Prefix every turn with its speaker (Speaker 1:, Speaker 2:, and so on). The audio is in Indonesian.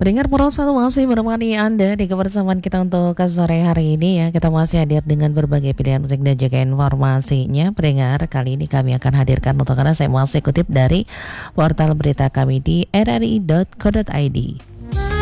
Speaker 1: Pendengar Pro satu masih menemani Anda di kebersamaan kita untuk sore hari ini ya. Kita masih hadir dengan berbagai pilihan musik dan juga informasinya. Pendengar, kali ini kami akan hadirkan untuk Anda, saya masih kutip dari portal berita kami di rri.co.id.